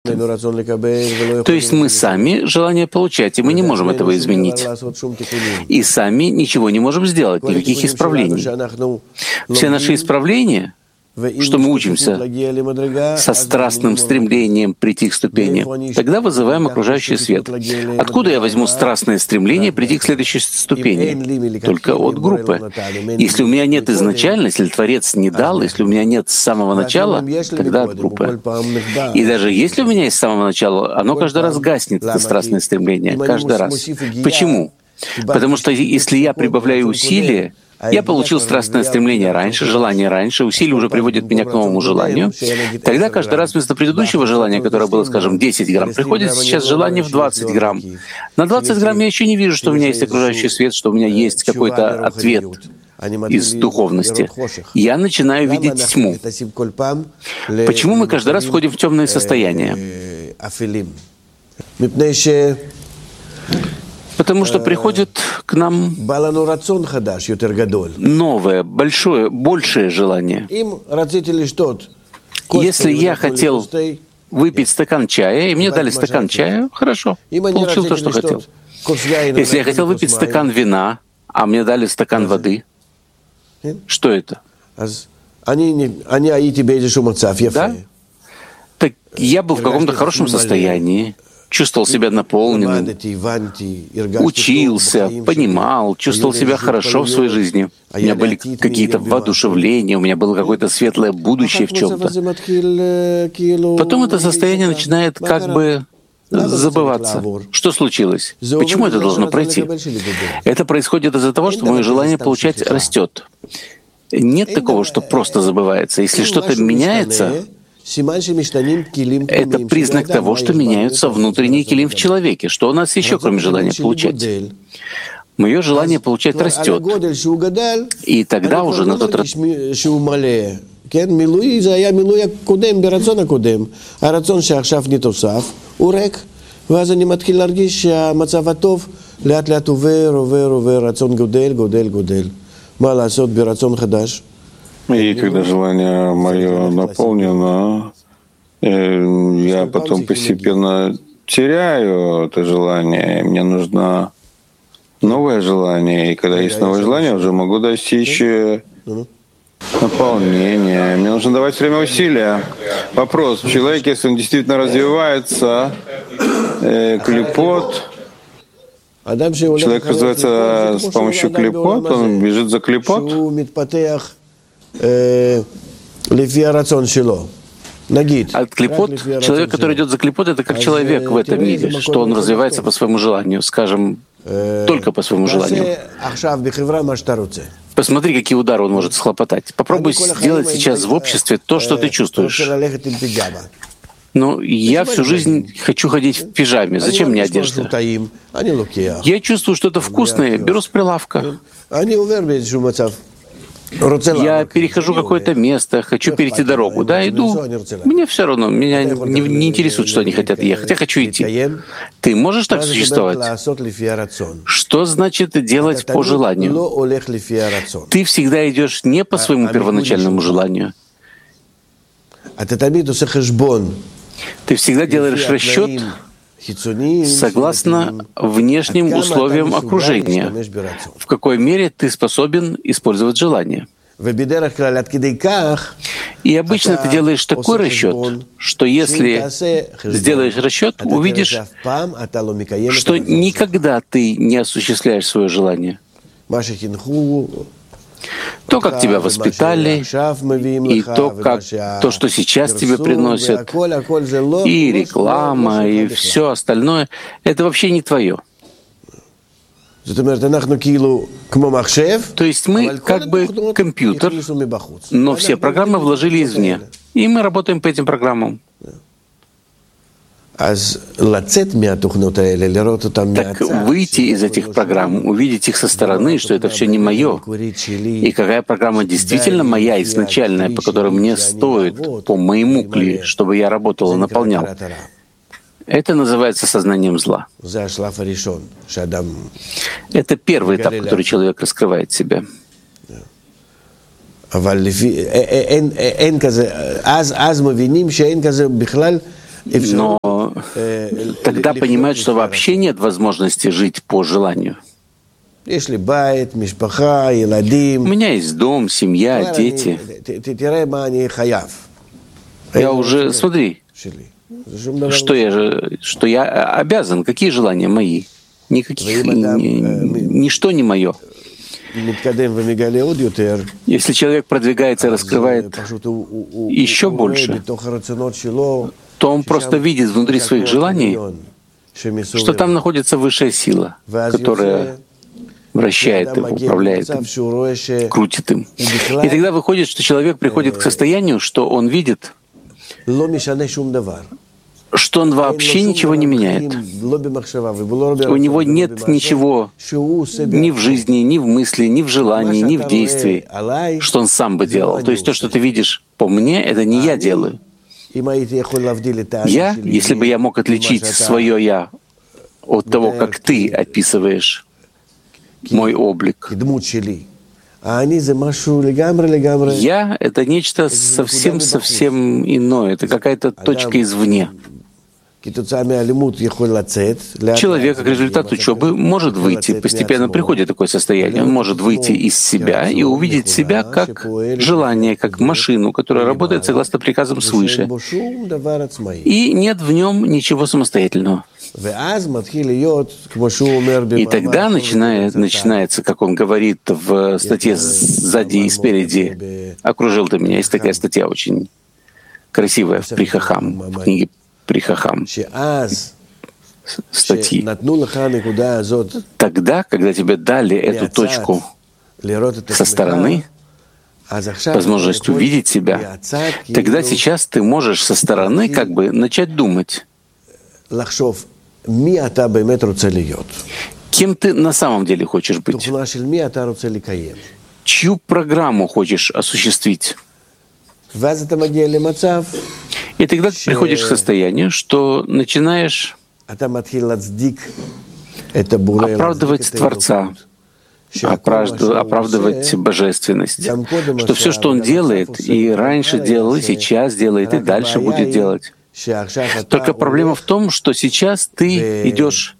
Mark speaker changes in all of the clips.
Speaker 1: То есть мы сами желание получать, и мы не можем этого изменить. И сами ничего не можем сделать, никаких исправлений. Все наши исправления, что мы учимся со страстным стремлением прийти к ступени, тогда вызываем окружающий свет. Откуда я возьму страстное стремление прийти к следующей ступени? Только от группы. Если у меня нет изначально, если Творец не дал, если у меня нет с самого начала, тогда от группы. И даже если у меня есть с самого начала, оно каждый раз гаснет, это страстное стремление, каждый раз. Почему? Потому что если я прибавляю усилия, я получил страстное стремление раньше, желание раньше, усилие уже приводит меня к новому желанию. Тогда каждый раз вместо предыдущего желания, которое было, скажем, 10 грамм, приходит сейчас желание в 20 грамм. На 20 грамм я еще не вижу, что у меня есть окружающий свет, что у меня есть какой-то ответ из духовности. Я начинаю видеть тьму. Почему мы каждый раз входим в темные состояния? Потому что приходит к нам новое, большее желание. Если я хотел выпить стакан чая, и мне дали стакан чая, хорошо, получил то, что хотел. Если я хотел выпить стакан вина, а мне дали стакан воды, что это? Да? Так я был в каком-то хорошем состоянии, чувствовал себя наполненным, учился, понимал, чувствовал себя хорошо в своей жизни. У меня были какие-то воодушевления, у меня было какое-то светлое будущее в чем-то. Потом это состояние начинает как бы забываться. Что случилось? Почему это должно пройти? Это происходит из-за того, что мое желание получать растет. Нет такого, что просто забывается. Если что-то меняется, это признак того, что меняются внутренние килим в человеке. Что у нас еще, кроме желания получать? Мое желание получать растет. И тогда уже на тот раз...
Speaker 2: מילוי זה היה מילוי הקודם ברצון הקודם. הרצון שעכשיו נתוסף הוא ריק, ואז אני מתחיל להרגיש שהמצב הטוב לאט לאט עובר, רצון גודל. מה לעשות ברצון חדש?
Speaker 3: И когда желание мое наполнено, я потом постепенно теряю это желание, и мне нужно новое желание. И когда есть новое желание, уже могу достичь наполнения. Мне нужно давать время усилия. Вопрос. Человек, если он действительно развивается, клипот, человек развивается с помощью клипот, он бежит за клипот.
Speaker 1: От клипот, человек, который идет за клипот, это как человек в этом мире, что он развивается по своему желанию, скажем, только по своему желанию. Посмотри, какие удары он может схлопотать. Попробуй сделать сейчас в обществе то, что ты чувствуешь. Но я всю жизнь хочу ходить в пижаме. Зачем мне одежда? Я чувствую что-то вкусное, беру с прилавка. Я перехожу какое-то место, хочу перейти дорогу. Да, иду. Мне все равно, меня не интересует, что они хотят ехать. Я хочу идти. Ты можешь так существовать? Что значит делать по желанию? Ты всегда идешь не по своему первоначальному желанию. Ты всегда делаешь расчет согласно внешним условиям окружения, в какой мере ты способен использовать желание. И обычно ты делаешь такой расчет, что если сделаешь расчет, увидишь, что никогда ты не осуществляешь свое желание. То, как тебя воспитали, и то, что сейчас тебе приносят, и реклама, и все остальное, это вообще не твое. То есть мы как бы компьютер, но все программы вложили извне, и мы работаем по этим программам. Так выйти из этих программ, увидеть их со стороны, что это все не мое, и какая программа действительно моя, изначальная, по которой мне стоит, по моему кли, чтобы я работал и наполнял, это называется сознанием зла. Это первый этап, который человек раскрывает себя. но тогда понимают, что вообще нет возможности жить по желанию. У меня есть дом, семья, дети. Я уже, смотри, что я обязан, какие желания мои? Никаких, ничто не мое. Если человек продвигается и раскрывает еще больше, то он просто видит внутри своих желаний, что там находится высшая сила, которая вращает его, управляет им, крутит им. И тогда выходит, что человек приходит к состоянию, что он видит, что он вообще ничего не меняет. У него нет ничего ни в жизни, ни в мысли, ни в желании, ни в действии, что он сам бы делал. То есть то, что ты видишь по мне, это не я делаю. Я, если бы я мог отличить свое «я» от того, как ты описываешь мой облик, я — это нечто совсем иное, это какая-то точка извне. Человек, как результат учебы, может выйти, постепенно приходит такое состояние, он может выйти из себя и увидеть себя как желание, как машину, которая работает согласно приказам свыше. И нет в нем ничего самостоятельного. И тогда начинается, как он говорит в статье «Сзади и спереди», «Окружил ты меня». Есть такая статья очень красивая в Прихахам, в книге Прихахам, статьи. Тогда, когда тебе дали эту точку со стороны, возможность увидеть себя, тогда сейчас ты можешь со стороны как бы начать думать, кем ты на самом деле хочешь быть, чью программу хочешь осуществить. И тогда ты приходишь к состоянию, что начинаешь оправдывать Творца, оправдывать божественность, что все, что Он делает, и раньше делал, и сейчас делает, и дальше будет делать. Только проблема в том, что сейчас ты идешь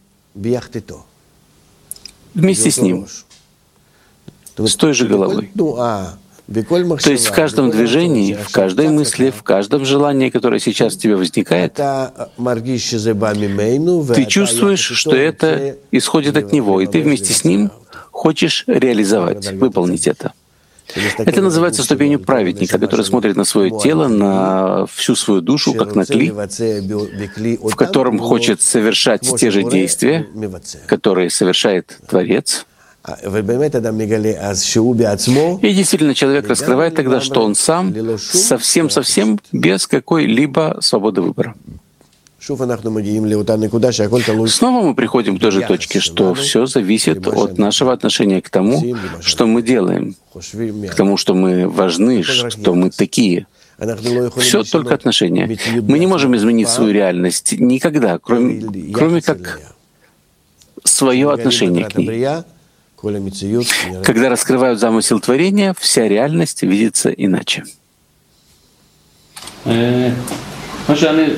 Speaker 1: вместе с Ним, с той же головой. То есть в каждом движении, в каждой мысли, в каждом желании, которое сейчас у тебя возникает, ты чувствуешь, что это исходит от Него, и ты вместе с Ним хочешь реализовать, выполнить это. Это называется ступенью праведника, который смотрит на свое тело, на всю свою душу, как на кли, в котором хочет совершать те же действия, которые совершает Творец. И действительно человек раскрывает тогда, что он сам совсем без какой-либо свободы выбора. Снова мы приходим к той же точке, что все зависит от нашего отношения к тому, что мы делаем, к тому, что мы важны, что мы такие. Все только отношения. Мы не можем изменить свою реальность никогда, кроме как свое отношение к ней. Когда раскрывают замысел творения, вся реальность видится иначе.
Speaker 3: То,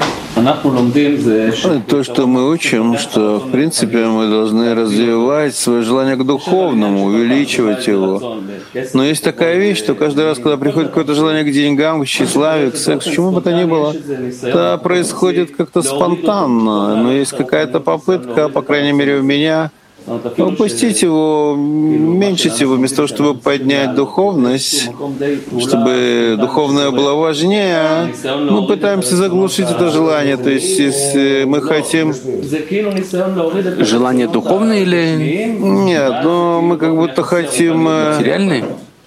Speaker 3: что мы учим, что, в принципе, мы должны развивать свое желание к духовному, увеличивать его. Но есть такая вещь, что каждый раз, когда приходит какое-то желание к деньгам, к тщеславию, к сексу, чему бы то ни было, это происходит как-то спонтанно. Но есть какая-то попытка, по крайней мере, у меня, упустить его, уменьшить его, вместо того, чтобы поднять духовность, чтобы духовное было важнее, мы пытаемся заглушить это желание. То есть, если мы хотим...
Speaker 1: Желание духовное или...
Speaker 3: Нет, но мы как будто хотим...
Speaker 1: Материальное?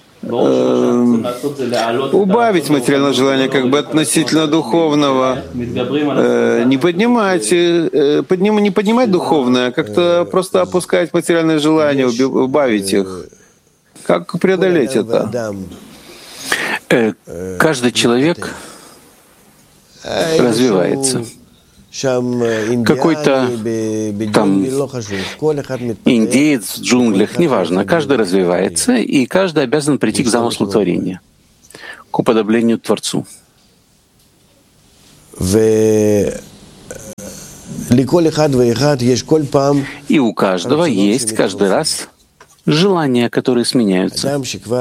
Speaker 3: Убавить материальное желание как бы относительно духовного, не поднимать духовное, а как-то просто опускать материальные желания, убавить их. Как преодолеть это?
Speaker 1: Каждый человек развивается. Какой-то там индеец в джунглях, неважно, каждый развивается, и каждый обязан прийти к замыслу творения, к уподоблению Творцу. И у каждого есть каждый раз желания, которые сменяются.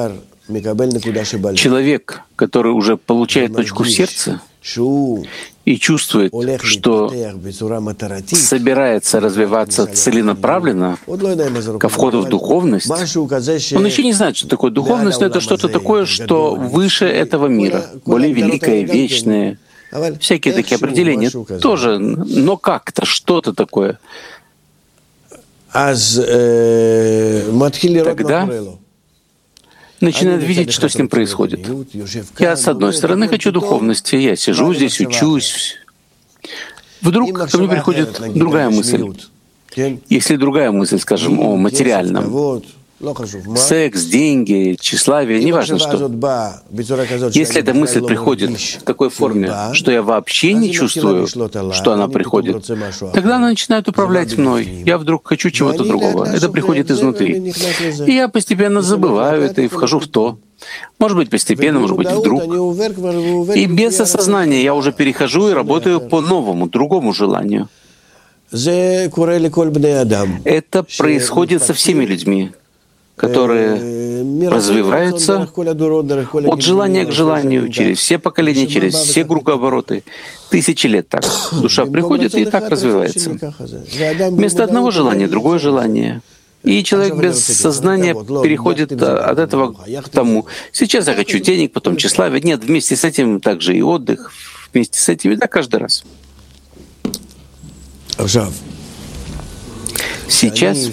Speaker 1: Человек, который уже получает точку в сердце и чувствует, что собирается развиваться целенаправленно ко входу в духовность, он еще не знает, что такое духовность, но это что-то такое, что выше этого мира, более великое, вечное. Всякие такие определения тоже, но как-то, что-то такое. Тогда начинает видеть, что с ним происходит. Я, с одной стороны, хочу духовности, я сижу здесь, учусь. Вдруг ко мне приходит другая мысль. Если другая мысль, скажем, о материальном, секс, деньги, тщеславие, неважно что. Если эта мысль приходит в такой форме, что я вообще не чувствую, что она приходит, тогда она начинает управлять мной. Я вдруг хочу чего-то другого. Это приходит изнутри. И я постепенно забываю это и вхожу в то. Может быть, постепенно, может быть, вдруг. И без осознания я уже перехожу и работаю по новому, другому желанию. Это происходит со всеми людьми, которые развиваются от желания к желанию, через все поколения, через все кругообороты. Тысячи лет так. Душа приходит и так развивается. Вместо одного желания — другое желание. И человек без сознания переходит от этого к тому. Сейчас я хочу денег, потом тщеславие. Нет, вместе с этим также и отдых. Вместе с этим, и так каждый раз. Сейчас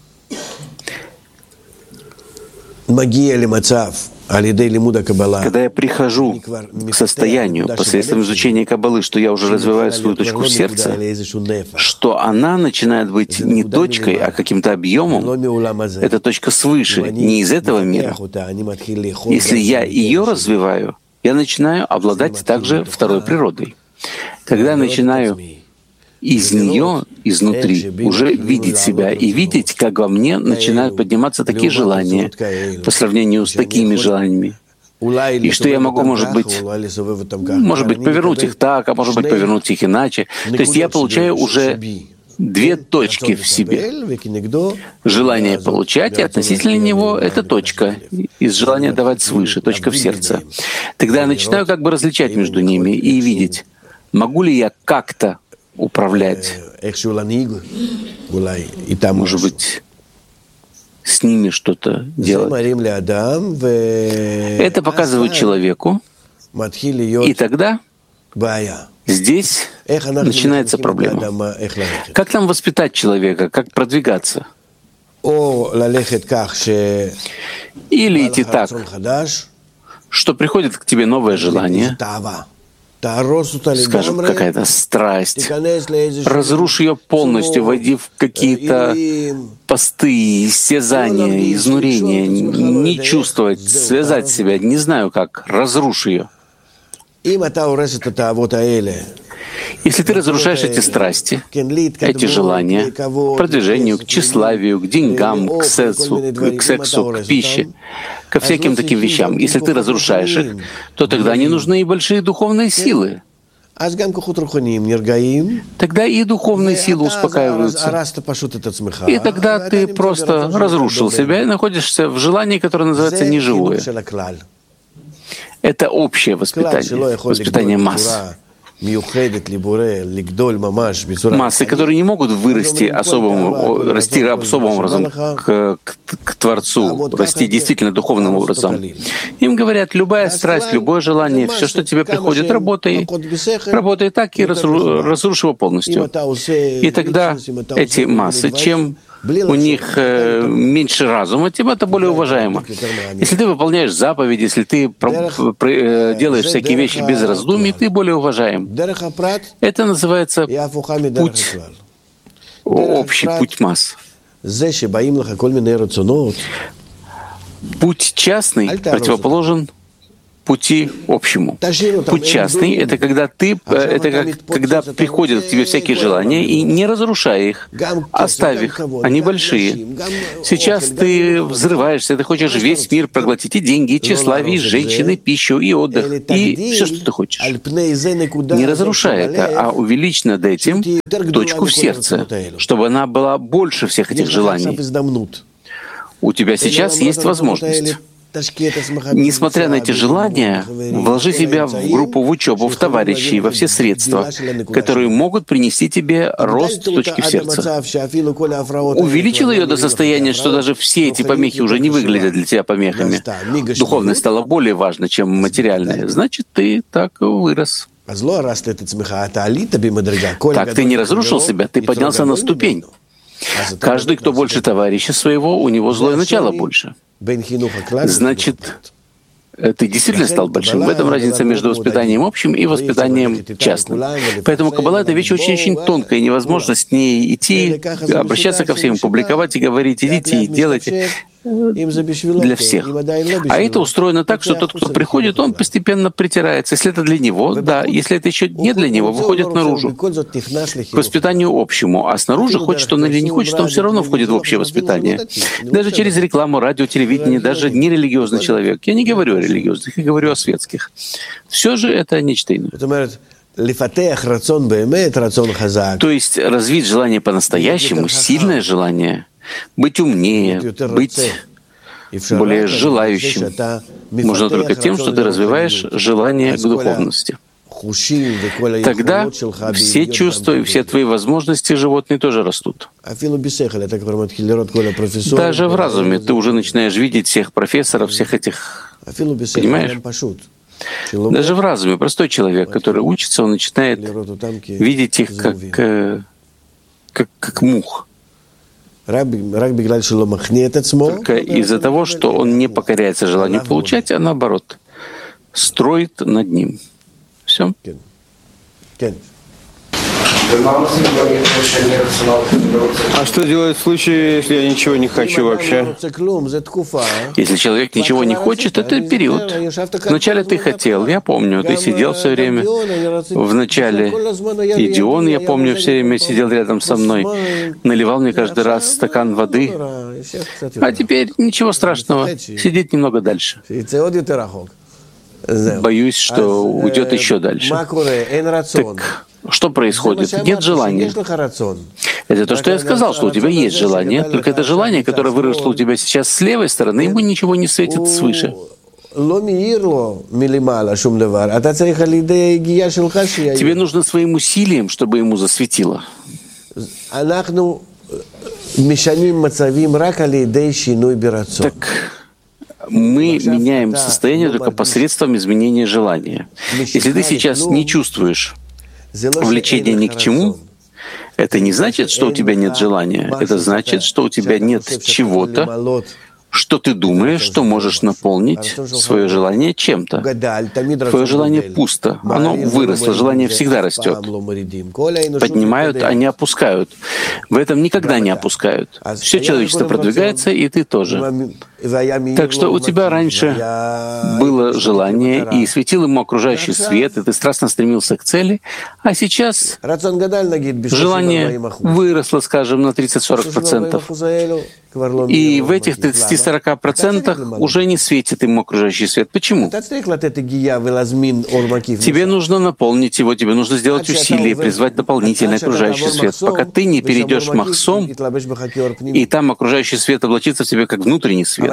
Speaker 1: когда я прихожу к состоянию посредством изучения Каббалы, что я уже развиваю свою точку в сердце, что она начинает быть не точкой, а каким-то объемом, это точка свыше, не из этого мира. Если я ее развиваю, я начинаю обладать также второй природой. Когда я начинаю из нее, изнутри, уже видеть себя и видеть, как во мне начинают подниматься такие желания по сравнению с такими желаниями. И что я могу, может быть, повернуть их так, а может быть, повернуть их иначе. То есть я получаю уже две точки в себе. Желание получать, и относительно него — это точка. Из желания давать свыше, точка в сердце. Тогда я начинаю как бы различать между ними и видеть, могу ли я как-то управлять, может быть, с ними что-то делать. Это показывает человеку, и тогда здесь начинается проблема. Как нам воспитать человека, как продвигаться? Или идти так, что приходит к тебе новое желание, скажем, какая-то страсть, разрушь ее полностью, войди в какие-то посты, истязания, изнурения, не чувствовать, связать себя, не знаю как, разрушь ее. Если ты разрушаешь эти страсти, эти желания, к продвижению, к тщеславию, к деньгам, к сексу, к пище, ко всяким таким вещам, если ты разрушаешь их, то тогда не нужны и большие духовные силы. Тогда и духовные силы успокаиваются. И тогда ты просто разрушил себя и находишься в желании, которое называется неживое. Это общее воспитание, воспитание масс. Массы, которые не могут расти особым образом к Творцу, расти действительно духовным образом. Им говорят, любая страсть, любое желание, все, что тебе приходит, работай так и разрушь его полностью. И тогда эти массы, чем у них меньше разума, тем это более уважаемо. Если ты выполняешь заповеди, если ты делаешь всякие вещи без раздумий, ты более уважаем. Это называется путь, общий путь масс. Путь частный противоположен пути общему. Путь частный — это когда когда приходят к тебе всякие желания, и не разрушай их, оставь их, они большие. Сейчас ты взрываешься, ты хочешь весь мир проглотить, и деньги, и тщеславие, и женщины, и пищу, и отдых, и все, что ты хочешь. Не разрушай это, а увеличь над этим точку в сердце, чтобы она была больше всех этих желаний. У тебя сейчас есть возможность. Несмотря на эти желания, вложи себя в группу, в учебу, в товарищей, во все средства, которые могут принести тебе рост точки в сердце. Увеличил ее до состояния, что даже все эти помехи уже не выглядят для тебя помехами. Духовность стала более важной, чем материальная. Значит, ты так вырос. Так ты не разрушил себя, ты поднялся на ступень. Каждый, кто больше товарища своего, у него злое начало больше. Значит, ты действительно стал большим. В этом разница между воспитанием общим и воспитанием частным. Поэтому Каббала — это вещь очень тонкая, и невозможно с ней идти, обращаться ко всем, публиковать и говорить: идите и делайте для всех. А это устроено так, что тот, кто приходит, он постепенно притирается. Если это для него, да. Если это еще не для него, выходит наружу. К воспитанию общему. А снаружи, хочет он или не хочет, он все равно входит в общее воспитание. Даже через рекламу, радио, телевидение, даже нерелигиозный человек. Я не говорю о религиозных, я говорю о светских. Все же это нечто иное. То есть развить желание по-настоящему, сильное желание, быть умнее, быть более желающим, можно только тем, что ты развиваешь желание к духовности. Тогда все чувства и все твои возможности животные тоже растут. Даже в разуме ты уже начинаешь видеть всех профессоров, всех этих... Понимаешь? Даже в разуме простой человек, который учится, он начинает видеть их как мух. Только из-за того, что он не покоряется желанию получать, а наоборот, строит над ним. Все.
Speaker 3: А что делать в случае, если я ничего не хочу вообще?
Speaker 1: Если человек ничего не хочет, это период. Вначале ты хотел, я помню, ты сидел все время. Вначале Идион, я помню, все время сидел рядом со мной, наливал мне каждый раз стакан воды. А теперь ничего страшного, сидеть немного дальше. Боюсь, что уйдет еще дальше. Так что происходит? Нет желания. Это то, что я сказал, что у тебя есть желание, только это желание, которое выросло у тебя сейчас с левой стороны, ему ничего не светит свыше. Тебе нужно своим усилием, чтобы ему засветило. Так мы меняем состояние только посредством изменения желания. Если ты сейчас не чувствуешь влечения ни к чему, это не значит, что у тебя нет желания. Это значит, что у тебя нет чего-то, что ты думаешь, что можешь наполнить свое желание чем-то. Твое желание пусто. Оно выросло. Желание всегда растет. Поднимают, а не опускают. В этом никогда не опускают. Все человечество продвигается, и ты тоже. Так что у тебя раньше было желание, и светил ему окружающий свет, и ты страстно стремился к цели, а сейчас желание выросло, скажем, на 30-40%. И в этих 30-40% уже не светит ему окружающий свет. Почему? Тебе нужно наполнить его, тебе нужно сделать усилие, призвать дополнительный окружающий свет. Пока ты не перейдешь махсом, и там окружающий свет облачится в тебе как внутренний свет.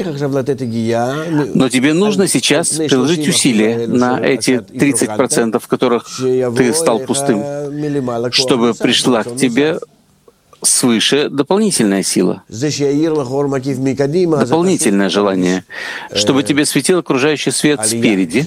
Speaker 1: Но тебе нужно сейчас приложить усилия на эти 30%, в которых ты стал пустым, чтобы пришла к тебе свыше дополнительная сила, дополнительное желание, чтобы тебе светил окружающий свет спереди.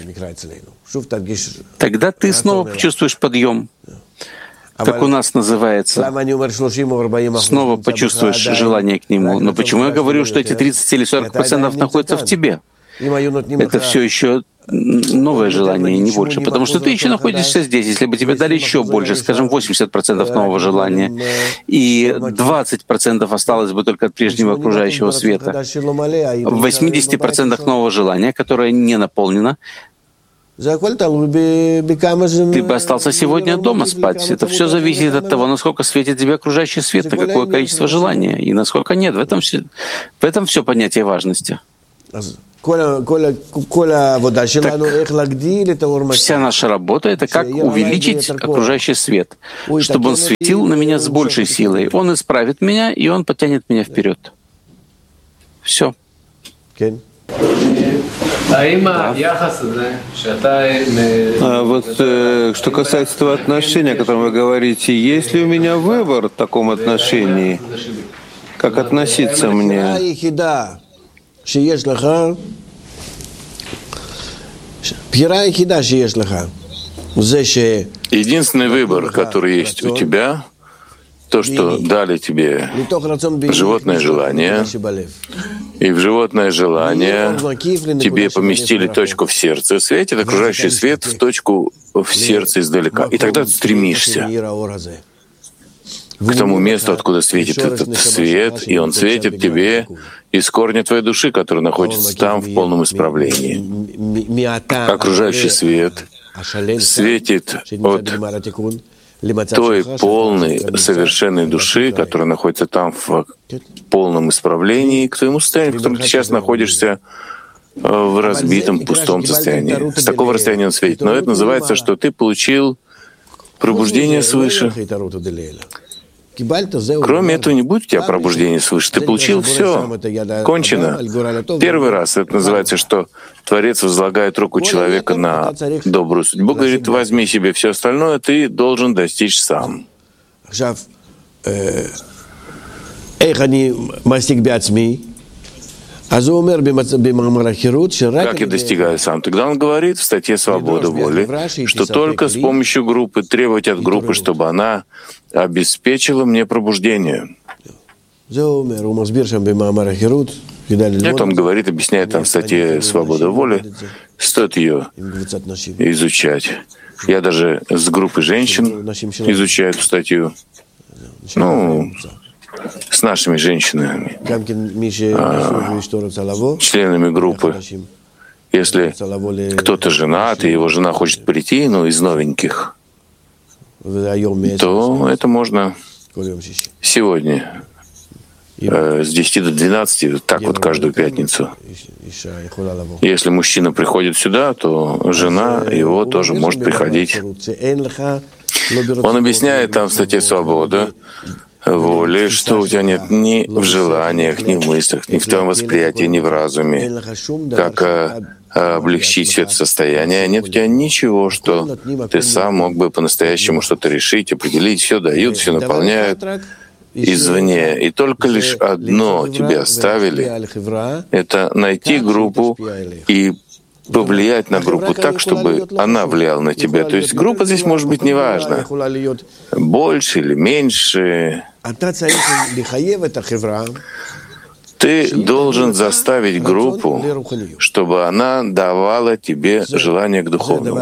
Speaker 1: Тогда ты снова почувствуешь подъем. Так у нас называется. Снова почувствуешь желание к нему. Но почему я говорю, что эти 30 или 40% находятся в тебе? Это все еще новое желание, не больше. Потому что ты еще находишься здесь. Если бы тебе дали еще больше, скажем, 80% нового желания, и 20% осталось бы только от прежнего окружающего света, в 80% нового желания, которое не наполнено, ты бы остался сегодня дома спать. Это все зависит от того, насколько светит тебе окружающий свет, на какое количество желания, и насколько нет. В этом все понятие важности. Вся наша работа — это как увеличить окружающий свет, чтобы он светил на меня с большей силой. Он исправит меня, и он потянет меня вперед. Все.
Speaker 3: Вот что касается этого отношения, о котором вы говорите, есть ли у меня выбор в таком отношении? Как относиться мне?
Speaker 4: Единственный выбор, который есть у тебя, то, что дали тебе животное желание, и в животное желание тебе поместили точку в сердце, светит окружающий свет в точку в сердце издалека. И тогда ты стремишься к тому месту, откуда светит этот свет, и он светит тебе из корня твоей души, который находится там в полном исправлении. Окружающий свет светит от той полной, совершенной души, которая находится там в полном исправлении, к твоему состоянию, в котором ты сейчас находишься в разбитом, пустом состоянии. С такого расстояния он светит. Но это называется, что ты получил пробуждение свыше. Кроме этого, не будет у тебя пробуждения свыше. Ты получил все. Кончено. Первый раз это называется, что Творец возлагает руку человека на добрую судьбу. Говорит, возьми себе все остальное, ты должен достичь сам. Как я достигаю сам? Тогда он говорит в статье «Свобода воли», что только с помощью группы, требовать от группы, чтобы она обеспечила мне пробуждение. Это он говорит, объясняет там в статье «Свобода воли». Стоит ее изучать. Я даже с группой женщин изучаю эту статью. С нашими женщинами, членами группы. Если кто-то женат, и его жена хочет прийти, из новеньких, то это можно сегодня с 10 до 12, так вот каждую пятницу. Если мужчина приходит сюда, то жена его тоже может приходить. Он объясняет там в статье «Свобода воли», что у тебя нет ни в желаниях, ни в мыслях, ни в твоем восприятии, ни в разуме, как облегчить это состояние. Нет у тебя ничего, что ты сам мог бы по-настоящему что-то решить, определить. Все дают, все наполняют извне. И только лишь одно тебе оставили — это найти группу и повлиять на группу так, чтобы она влияла на тебя. То есть группа здесь может быть неважна, больше или меньше. Ты должен заставить группу, чтобы она давала тебе желание к духовному.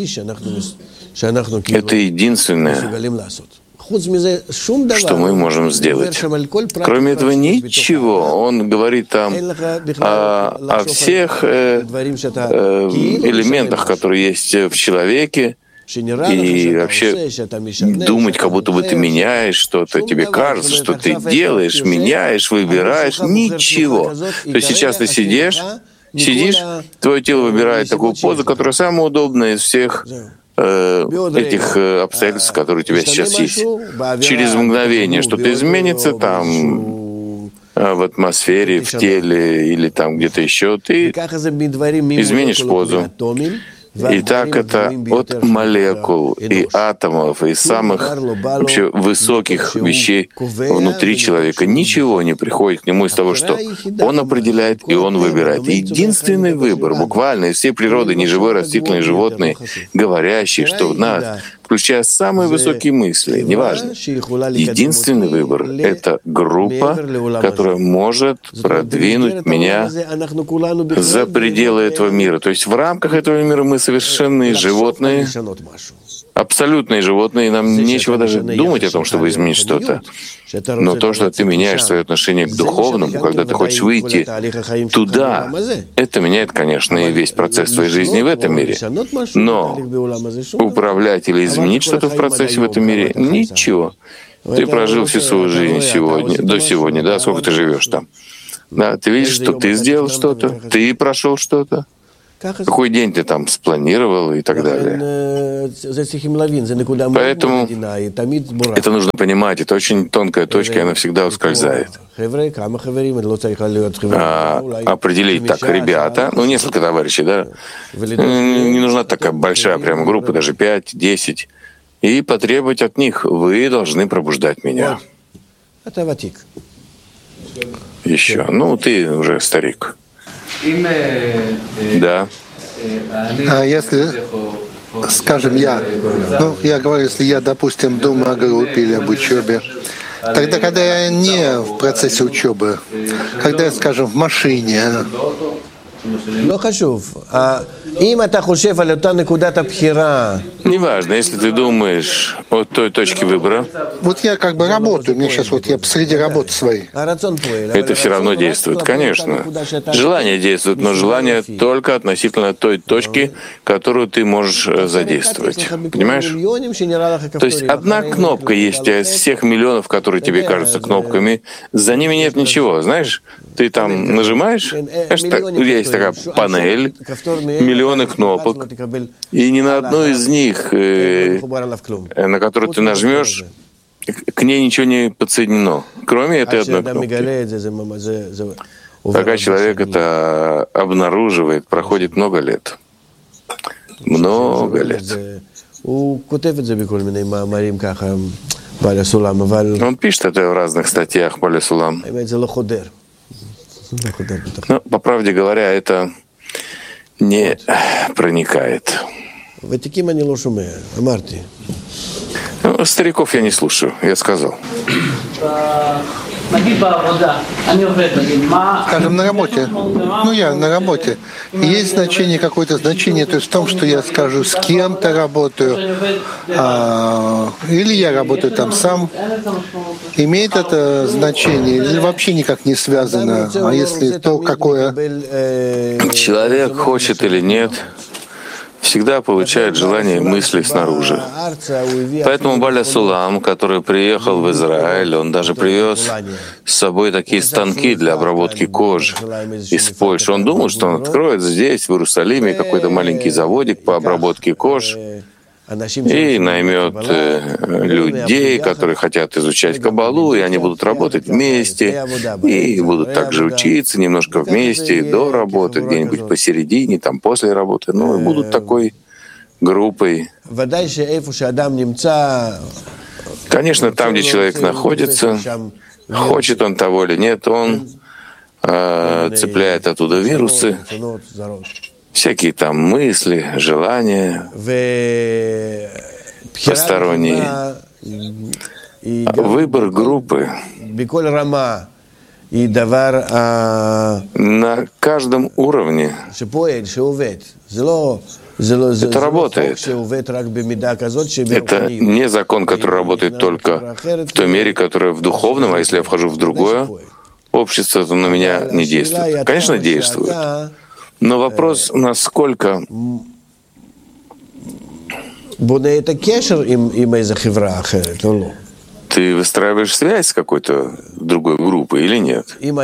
Speaker 4: Это единственное, что мы можем сделать. Кроме этого, ничего. Он говорит там о всех элементах, которые есть в человеке, и вообще думать, как будто бы ты меняешь что-то, тебе кажется, что ты делаешь, меняешь, выбираешь. Ничего. То есть сейчас ты сидишь, твое тело выбирает такую позу, которая самая удобная из всех этих обстоятельств, которые у тебя сейчас есть. Через мгновение что-то изменится там в атмосфере, в теле или там где-то еще, ты изменишь позу. И так это от молекул и атомов, и самых вообще высоких вещей внутри человека. Ничего не приходит к нему из того, что он определяет и он выбирает. Единственный выбор, буквально из всей природы, неживой, растительные, животные, говорящие, что в нас, включая самые высокие мысли, неважно. Единственный выбор — это группа, которая может продвинуть меня за пределы этого мира. То есть в рамках этого мира мы совершенные животные, абсолютные животные, и нам нечего даже думать о том, чтобы изменить что-то. Но то, что ты меняешь свое отношение к духовному, когда ты хочешь выйти туда, это меняет, конечно, и весь процесс твоей жизни в этом мире. Но управлять или изменить что-то в процессе в этом мире — ничего. Ты прожил всю свою жизнь до сегодня, да, сколько ты живешь там. Да, ты видишь, что ты сделал что-то, ты прошел что-то. Какой день ты там спланировал и так далее. Поэтому это нужно понимать. Это очень тонкая точка, и она всегда ускользает. Определить так, ребята, несколько товарищей, да, не нужна такая большая прямо группа, даже 5-10, и потребовать от них: вы должны пробуждать меня. Еще. Ты уже старик. Да.
Speaker 5: А если, скажем, я говорю, если я, допустим, думаю о группе или об учебе, тогда, когда я не в процессе учебы, когда я, скажем, в машине,
Speaker 4: неважно, если ты думаешь о той точке выбора.
Speaker 5: Вот я как бы работаю, мне сейчас я посреди работы своей.
Speaker 4: Это все равно действует, конечно. Желание действует, но желание только относительно той точки, которую ты можешь задействовать. Понимаешь? То есть одна кнопка есть из всех миллионов, которые тебе кажутся кнопками, за ними нет ничего, знаешь? Ты там нажимаешь, есть такая панель, миллионы кнопок, и ни на одну из них, на которую ты нажмешь, к ней ничего не подсоединено, кроме этой одной кнопки. Пока человек это обнаруживает, проходит много лет. Много лет. Он пишет это в разных статьях, Баля Сулам. Но, по правде говоря, это не проникает. Стариков я не слушаю, я сказал.
Speaker 5: Скажем, на работе. Я на работе. Есть значение, какое-то значение, то есть в том, что я скажу, с кем-то работаю, или я работаю там сам. Имеет это значение или вообще никак не связано? А если то, какое...
Speaker 4: Человек хочет или нет, всегда получает желание мыслей снаружи. Поэтому Баля Сулам, который приехал в Израиль, он даже привез с собой такие станки для обработки кожи из Польши. Он думал, что он откроет здесь, в Иерусалиме, какой-то маленький заводик по обработке кожи и наймет людей, которые хотят изучать Каббалу, и они будут работать вместе, и будут также учиться немножко вместе, до работы, где-нибудь посередине, там после работы, и будут такой группой. Конечно, там, где человек находится, хочет он того или нет, он цепляет оттуда вирусы, всякие там мысли, желания посторонние. Выбор группы на каждом уровне. Это работает. Это не закон, который работает только в той мере, которая в духовном, а если я вхожу в другое общество, то на меня не действует. Конечно, действует. Но вопрос, насколько ты выстраиваешь связь с какой-то другой группой или нет?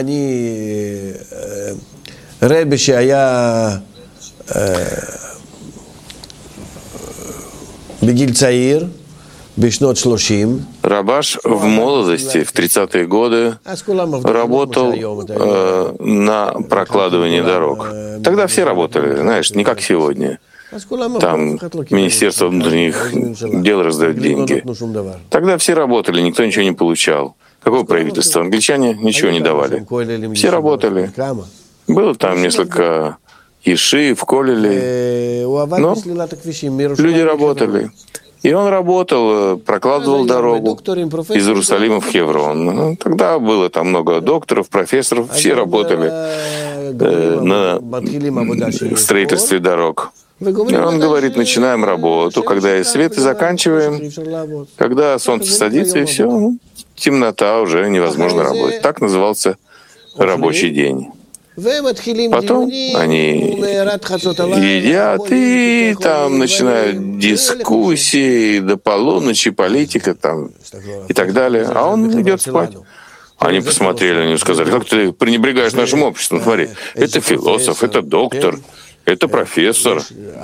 Speaker 4: Рабаш в молодости, в 30-е годы, работал на прокладывании дорог. Тогда все работали, знаешь, не как сегодня. Там Министерство внутренних дел раздает деньги. Тогда все работали, никто ничего не получал. Какое правительство? Англичане ничего не давали. Все работали. Было там несколько ешив, коллелей. Но люди работали. И он работал, прокладывал дорогу из Иерусалима в Хеврон. Тогда было там много докторов, профессоров, все работали на строительстве дорог. И он говорит, начинаем работу, когда есть свет, и заканчиваем, когда солнце садится, и все, темнота, уже невозможно работать. Так назывался рабочий день. Потом они едят и там начинают дискуссии до полуночи, политика там и так далее. А он идет спать. Они посмотрели на него и сказали, как ты пренебрегаешь нашим обществом? Смотри, это философ, это доктор, это профессор.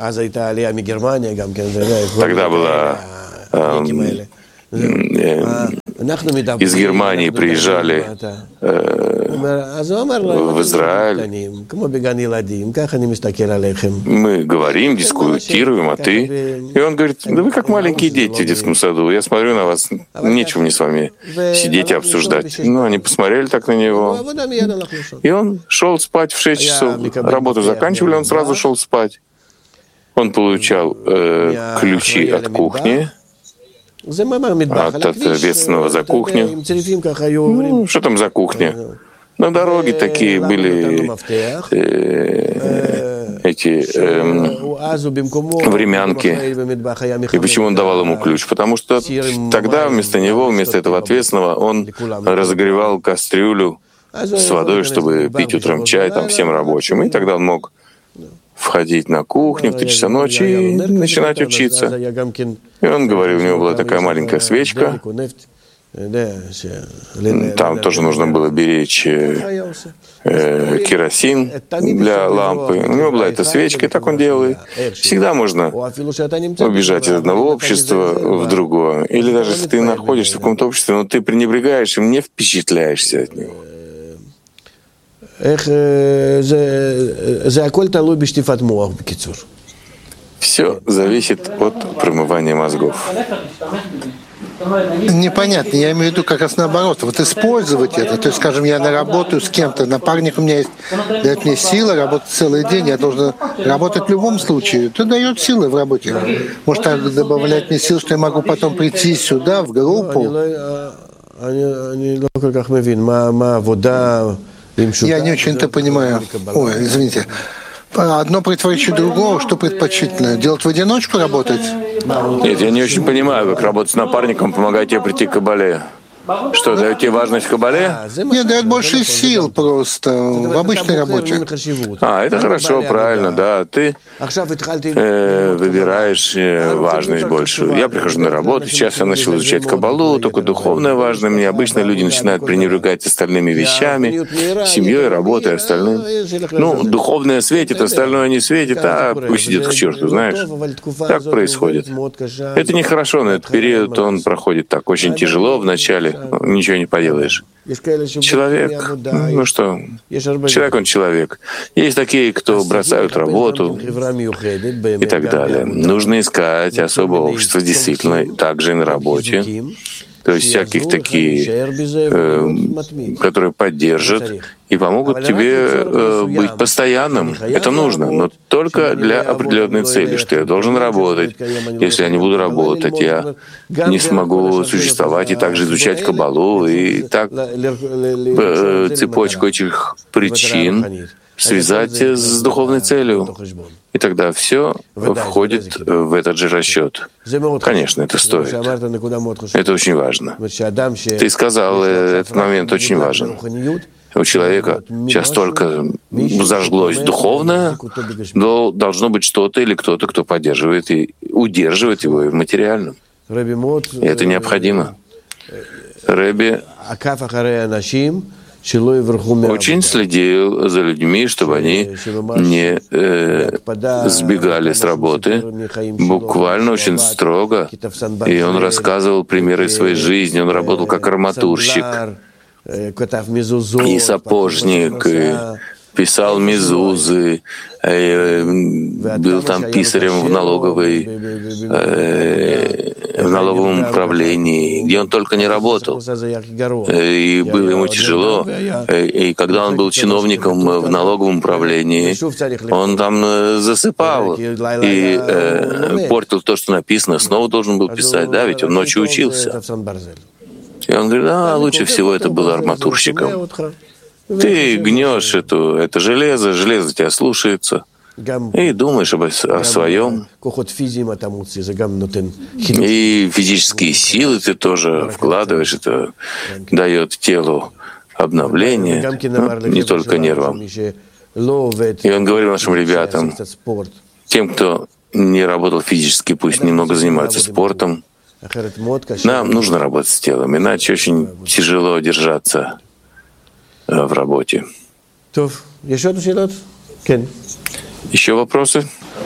Speaker 4: Тогда была из Германии приезжали в Израиль. Мы говорим, дискутируем, а ты? И он говорит, да вы как маленькие дети в детском саду. Я смотрю на вас, нечего мне с вами сидеть и обсуждать. Ну, они посмотрели так на него. И он шел спать в 6 часов. Работу заканчивали, он сразу шел спать. Он получал ключи от кухни, от ответственного за кухню. Ну, что там за кухня? На дороге такие были эти времянки. И почему он давал ему ключ? Потому что тогда вместо него, вместо этого ответственного, он разогревал кастрюлю с водой, чтобы пить утром чай там всем рабочим. И тогда он мог входить на кухню в 3 часа ночи и начинать учиться. И он говорил, у него была такая маленькая свечка. Там тоже нужно было беречь керосин для лампы. У него была эта свечка, и так он делает. Всегда можно убежать из одного общества в другое. Или даже если ты находишься в каком-то обществе, но ты пренебрегаешь им, не впечатляешься от него. Все зависит от промывания мозгов.
Speaker 5: Непонятно, я имею в виду как раз наоборот. Вот использовать это. То есть, скажем, я работаю с кем-то, напарник у меня есть, дает мне силы работать целый день, я должен работать в любом случае. Это дает силы в работе. Может, так добавлять мне сил, что я могу потом прийти сюда, в группу. Я не очень-то понимаю. Ой, извините. Одно противоречит другому, что предпочтительно? Делать в одиночку, работать?
Speaker 4: Нет, я не очень понимаю, как работать с напарником, помогать тебе прийти к Кабале. Что, дает тебе важность в Кабале?
Speaker 5: Нет, дает больше сил просто в обычной работе.
Speaker 4: Это хорошо, правильно, да. Ты выбираешь важность большую. Я прихожу на работу, сейчас я начал изучать Кабалу, только духовное важно мне. Обычно люди начинают пренебрегать остальными вещами, семьей, работой, остальным. Ну, духовное светит, остальное не светит, а пусть идет к черту, знаешь. Так происходит. Это нехорошо, но этот период, он проходит так очень тяжело вначале. Ничего не поделаешь. Человек, ну что, человек он человек. Есть такие, кто бросают работу и так далее. Нужно искать особое общество, действительно, также и на работе. То есть всяких таких, которые поддержат и помогут тебе быть постоянным. Это нужно, но только для определенной цели, что я должен работать. Если я не буду работать, я не смогу существовать и также изучать Кабалу, и так цепочку этих причин связать с духовной целью. И тогда все входит в этот же расчет. Конечно, это стоит. Это очень важно. Ты сказал, этот момент очень важен. У человека сейчас только зажглось духовное, но должно быть что-то или кто-то, кто поддерживает и удерживает его в материальном. И это необходимо. Рэби очень следил за людьми, чтобы они не сбегали с работы, буквально очень строго. И он рассказывал примеры своей жизни. Он работал как арматурщик, и сапожник, писал мезузы, был там писарем в налоговом управлении, где он только не работал. И было ему тяжело. И когда он был чиновником в налоговом управлении, он там засыпал и портил то, что написано, снова должен был писать, да, ведь он ночью учился. И он говорит, лучше всего это было арматурщиком. Ты гнешь это железо, железо тебя слушается, и думаешь о своем. И физические силы ты тоже вкладываешь, это дает телу обновление, не только нервам. И он говорил нашим ребятам, тем, кто не работал физически, пусть немного занимаются спортом. Нам нужно работать с телом, иначе очень тяжело держаться в работе. Еще вопросы?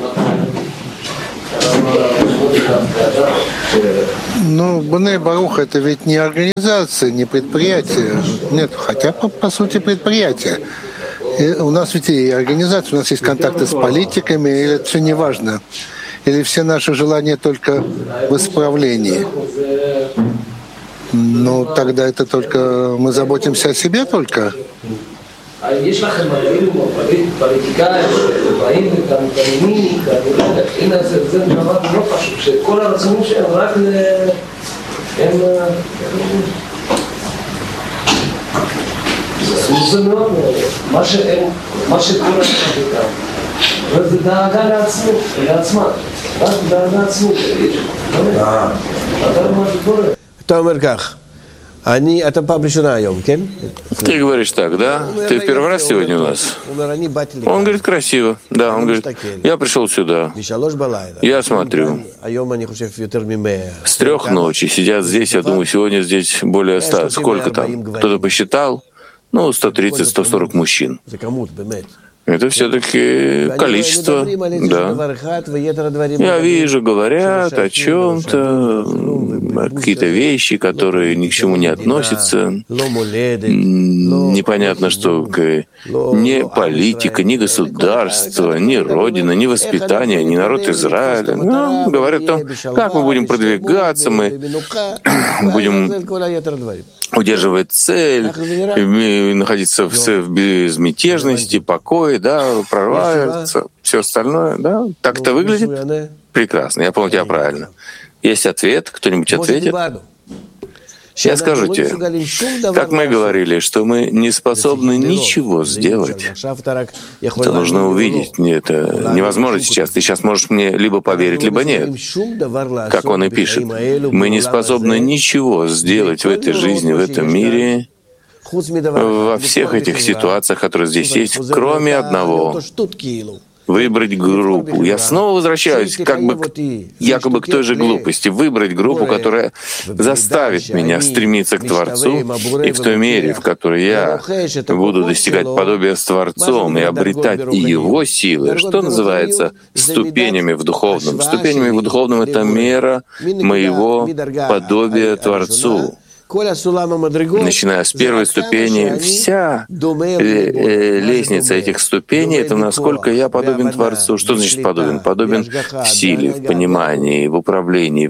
Speaker 5: Бней Барух — это ведь не организация, не предприятие. Нет, хотя по сути предприятие. И у нас ведь и организация, у нас есть контакты с политиками, или это все не важно. Или все наши желания только в исправлении? Тогда это только мы заботимся о себе только.
Speaker 2: אתה אומר כך, אתה פעם ראשונה היום, כן?
Speaker 4: Ты говоришь так, да? Ты в первый раз сегодня у нас? Он говорит, красиво. Да, он говорит, я пришел сюда. Я смотрю. С 3 ночи сидят здесь, я думаю, сегодня здесь более 100. Сколько там? Кто-то посчитал? 130-140 мужчин. Это все-таки количество, да. Я вижу, говорят о чем-то, какие-то вещи, которые ни к чему не относятся. Непонятно, что ни политика, ни государство, ни родина, ни воспитание, ни народ Израиля. Говорят о том, как мы будем продвигаться, мы будем удерживать цель, находиться в безмятежности, покое, да, прорваться, все остальное, да. Так это выглядит? Прекрасно, я понял тебя правильно. Есть ответ? Кто-нибудь ответит? Я скажу тебе, как мы говорили, что мы не способны ничего сделать. Это нужно увидеть. Это невозможно сейчас. Ты сейчас можешь мне либо поверить, либо нет. Как он и пишет. Мы не способны ничего сделать в этой жизни, в этом мире, во всех этих ситуациях, которые здесь есть, кроме одного — выбрать группу. Я снова возвращаюсь якобы к той же глупости. Выбрать группу, которая заставит меня стремиться к Творцу, и в той мере, в которой я буду достигать подобия с Творцом и обретать Его силы, что называется ступенями в духовном. Ступенями в духовном — это мера моего подобия Творцу. Начиная с первой ступени, вся лестница этих ступеней — это насколько я подобен Творцу. Что значит подобен? Подобен в силе, в понимании, в управлении,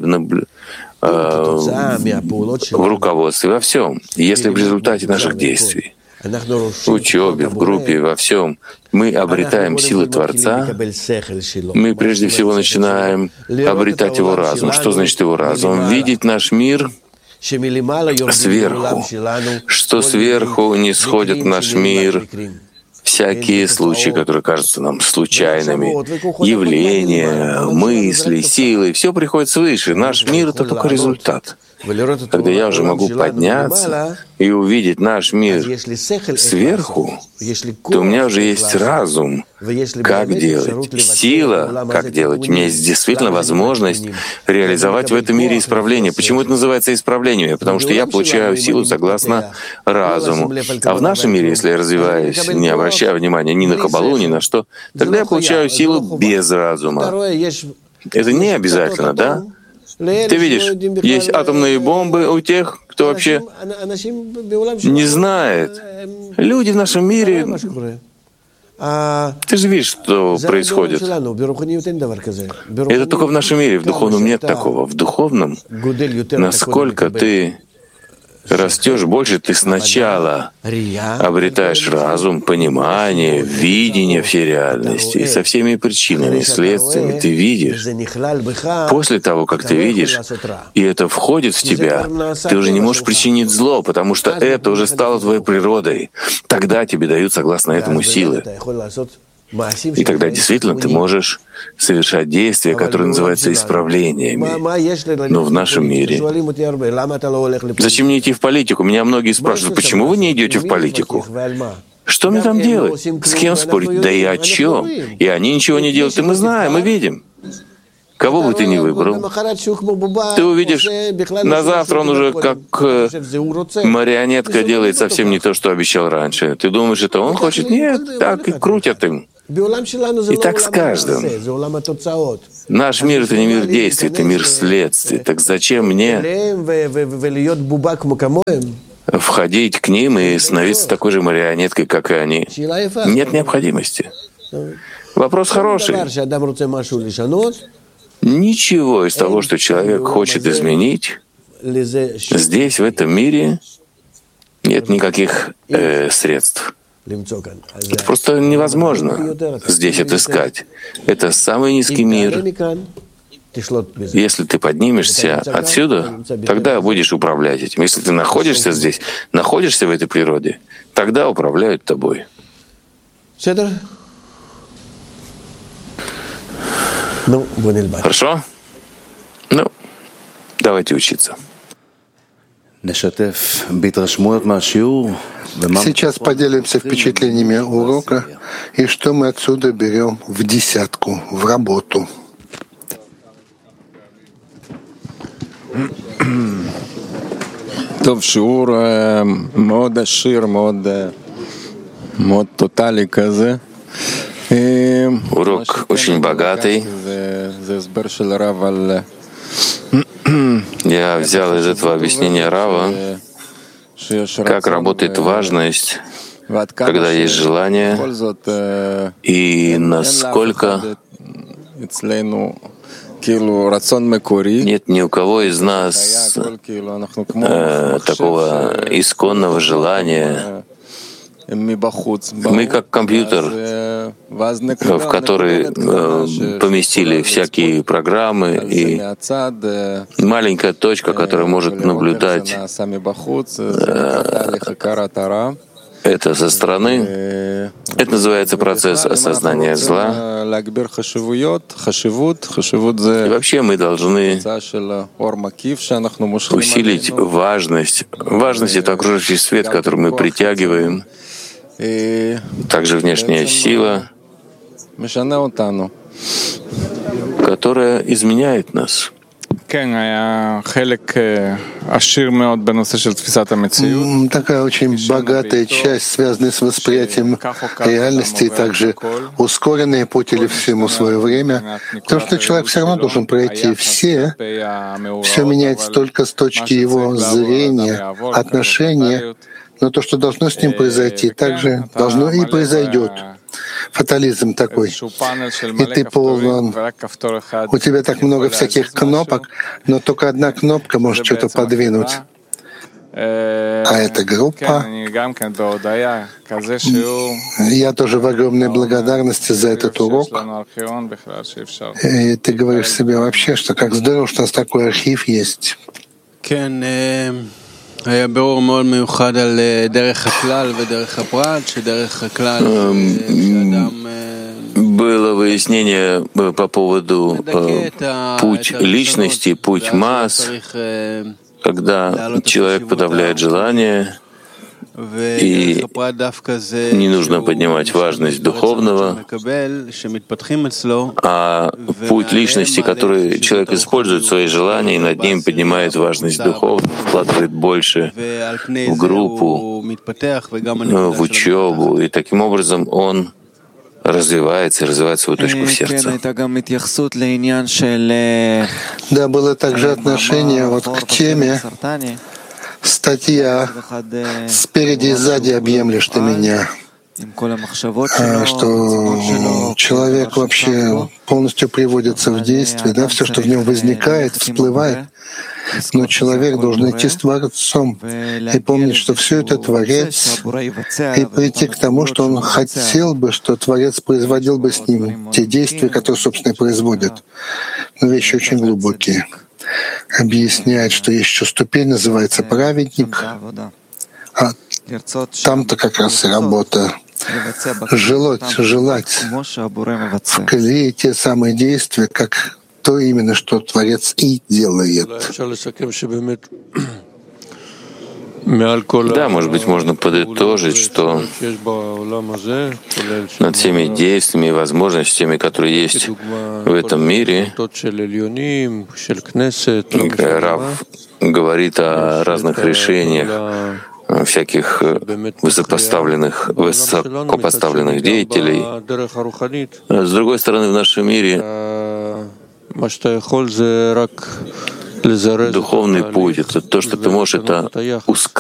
Speaker 4: в руководстве, во всем. И если в результате наших действий, в учебе, в группе, во всем, мы обретаем силы Творца, мы прежде всего начинаем обретать Его разум. Что значит Его разум? Видеть наш мир сверху, что сверху не сходят в наш мир всякие случаи, которые кажутся нам случайными, явления, мысли, силы, все приходит свыше. Наш мир — это только результат. Когда я уже могу подняться и увидеть наш мир сверху, то у меня уже есть разум, как делать, сила, как делать. У меня есть действительно возможность реализовать в этом мире исправление. Почему это называется исправлением? Потому что я получаю силу согласно разуму. А в нашем мире, если я развиваюсь, не обращая внимания ни на каббалу, ни на что, тогда я получаю силу без разума. Это не обязательно, да? Ты видишь, есть атомные бомбы у тех, кто вообще не знает. Люди в нашем мире Ты же видишь, что происходит. Это только в нашем мире, в духовном нет такого. В духовном, насколько ты растешь больше, ты сначала обретаешь разум, понимание, видение всей реальности. И со всеми причинами, следствиями ты видишь. После того, как ты видишь, и это входит в тебя, ты уже не можешь причинить зло, потому что это уже стало твоей природой. Тогда тебе дают, согласно этому, силы. И тогда действительно ты можешь совершать действия, которые называются исправлениями. Но в нашем мире... Зачем мне идти в политику? Меня многие спрашивают, почему вы не идете в политику? Что мне там делать? С кем спорить? Да и о чем? И они ничего не делают, и мы знаем, мы видим. Кого бы ты ни выбрал, ты увидишь, на завтра он уже как марионетка делает совсем не то, что обещал раньше. Ты думаешь, это он хочет? Нет, так и крутят им. И так с каждым. Наш мир — это не мир действий, это мир следствий. Так зачем мне входить к ним и становиться такой же марионеткой, как и они? Нет необходимости. Вопрос хороший. Ничего из того, что человек хочет изменить, здесь, в этом мире, нет никаких средств. Это просто невозможно здесь отыскать. Это самый низкий мир. Если ты поднимешься отсюда, тогда будешь управлять этим. Если ты находишься здесь, находишься в этой природе, тогда управляют тобой. Хорошо? Ну, давайте учиться.
Speaker 5: Сейчас поделимся впечатлениями урока и что мы отсюда берем в десятку, в работу.
Speaker 3: שיעור מאוד עשיר, מאוד טוטלי כזה.
Speaker 4: Урок очень богатый. Я взял из этого объяснения Рава, как работает важность, когда есть желание, и насколько нет ни у кого из нас такого исконного желания. Мы как компьютер, в который поместили всякие программы, и маленькая точка, которая может наблюдать это со стороны. Это называется процесс осознания зла. И вообще мы должны усилить важность. Важность — это окружающий свет, который мы притягиваем. Также внешняя сила, которая изменяет нас.
Speaker 5: Такая очень богатая часть, связанная с восприятием реальности, и также ускоренный путь или всему свое время. Потому что человек все равно должен пройти все меняется только с точки его зрения, отношения, но то, что должно с ним произойти, также должно и произойдет. Фатализм такой. И ты полон. У тебя так много всяких кнопок, но только одна кнопка может что-то подвинуть. А эта группа, я тоже в огромной благодарности за этот урок. И ты говоришь себе вообще, что как здорово, что у нас такой архив есть.
Speaker 4: Было выяснение по поводу путь личности, путь масс, когда человек подавляет желание, и не нужно поднимать важность духовного, а путь личности, который человек использует свои желания, и над ним поднимает важность духовного, вкладывает больше в группу, в учебу, и таким образом он развивается свою точку в сердце.
Speaker 5: Да, было также отношение вот к теме статья «Спереди и сзади объемлешь ты меня». что человек вообще полностью приводится в действие, да, все, что в нем возникает, всплывает. Но человек должен идти с Творцом и помнить, что все это Творец, и прийти к тому, что он хотел бы, что Творец производил бы с ним те действия, которые, собственно, и производят. Но вещи очень глубокие. Объясняет, что есть еще ступень, называется праведник, а там-то как раз и работа. Желать вклеить те самые действия, как то именно, что Творец и делает.
Speaker 4: Да, может быть, можно подытожить, что над всеми действиями и возможностями, которые есть в этом мире, Рав говорит о разных решениях всяких высокопоставленных деятелей. С другой стороны, в нашем мире духовный путь — это то, что ты можешь это ускорить.